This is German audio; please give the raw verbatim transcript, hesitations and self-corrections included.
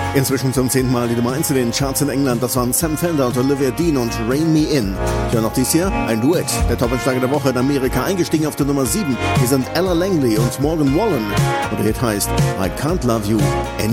Inzwischen zum zehnten Mal die Nummer eins in den Charts in England. Das waren Sam Fender und Olivia Dean und Rein Me In. Ja, noch dies Jahr ein Duett. Der Top-Einsteiger der Woche in Amerika, eingestiegen auf der Nummer sieben. Hier sind Ella Langley und Morgan Wallen. Und der Hit heißt I Can't Love You Anymore.